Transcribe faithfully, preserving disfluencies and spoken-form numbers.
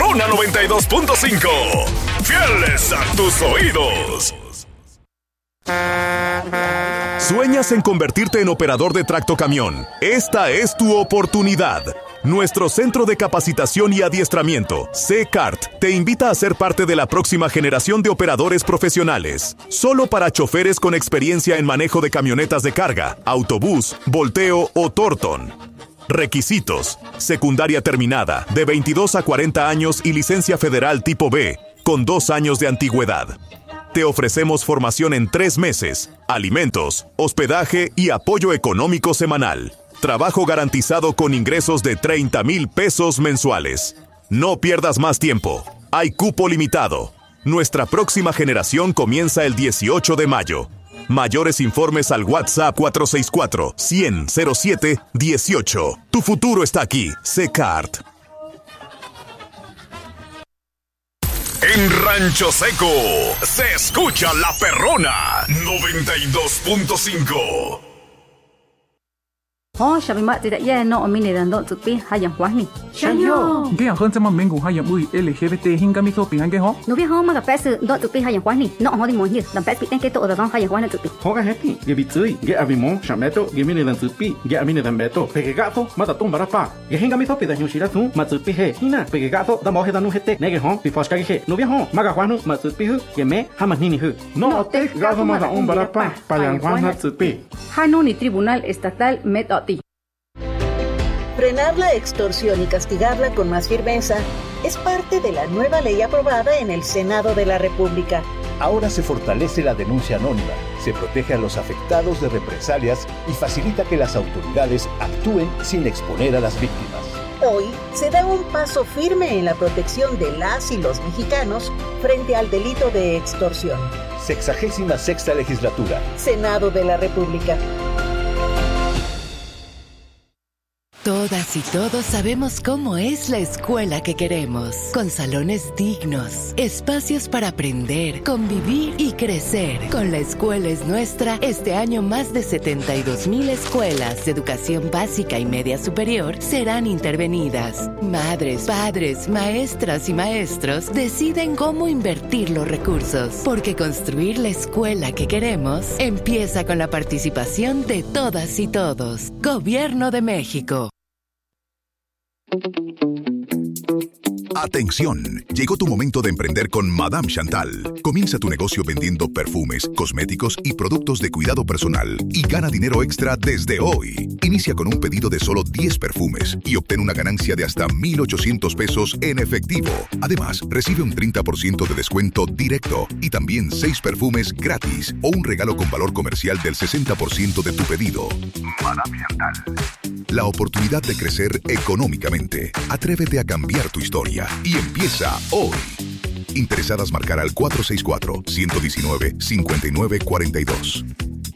Perrona noventa y dos punto cinco. Fieles a tus oídos. ¿Sueñas en convertirte en operador de tractocamión? Esta es tu oportunidad. Nuestro Centro de Capacitación y Adiestramiento, C-CART, te invita a ser parte de la próxima generación de operadores profesionales. Solo para choferes con experiencia en manejo de camionetas de carga, autobús, volteo o Torton. Requisitos: secundaria terminada, de veintidós a cuarenta años y licencia federal tipo B, con dos años de antigüedad. Te ofrecemos formación en tres meses, alimentos, hospedaje y apoyo económico semanal. Trabajo garantizado con ingresos de treinta mil pesos mensuales. No pierdas más tiempo. Hay cupo limitado. Nuestra próxima generación comienza el dieciocho de mayo. Mayores informes al WhatsApp cuatro seis cuatro, cien, cero siete, dieciocho. Tu futuro está aquí, C-CART. En Rancho Seco se escucha La Perrona noventa y dos punto cinco. Oh, sabi mak tidak ya no omini dan dok tupi hayang kuah ni. Shayo. Ge ang sama mengu hayang ui L G B T hingga mi sopi hange ho. No biar ho ma ka pes dok tupi hayang kuah ni. No ho di mo hi. Dan pes piten ke to da hayang kuah na tupi. Ho ka heti. Ge bitui. Ge abimo shameto ge mini dan tupi. Ge amini dan beto. Pege gato mata tum barapa. Ge hinga mi sopi da hyushira tu ma tupi he. Hina pege gato da mo he da nu hete. Nege ho pi foska ge he. No biar ho ma ka kuah nu ma tupi hu. Ge me ha ma nini hu. No te gato ma da um barapa. Payang kuah na tupi. Hano ni Tribunal Estatal Metoti. Frenar la extorsión y castigarla con más firmeza es parte de la nueva ley aprobada en el Senado de la República. Ahora se fortalece la denuncia anónima, se protege a los afectados de represalias y facilita que las autoridades actúen sin exponer a las víctimas. Hoy se da un paso firme en la protección de las y los mexicanos frente al delito de extorsión. Sexagésima sexta legislatura. Senado de la República. Todas y todos sabemos cómo es la escuela que queremos, con salones dignos, espacios para aprender, convivir y crecer. Con La Escuela es Nuestra, este año más de setenta y dos mil escuelas de educación básica y media superior serán intervenidas. Madres, padres, maestras y maestros deciden cómo invertir los recursos, porque construir la escuela que queremos empieza con la participación de todas y todos. Gobierno de México. Atención, llegó tu momento de emprender con Madame Chantal. Comienza tu negocio vendiendo perfumes, cosméticos y productos de cuidado personal y gana dinero extra desde hoy. Inicia con un pedido de solo diez perfumes y obtén una ganancia de hasta mil ochocientos pesos en efectivo. Además, recibe un treinta por ciento de descuento directo y también seis perfumes gratis o un regalo con valor comercial del sesenta por ciento de tu pedido. Madame Chantal. La oportunidad de crecer económicamente. Atrévete a cambiar tu historia y empieza hoy. Interesadas marcar al cuatro seis cuatro, uno uno nueve, cinco nueve cuatro dos.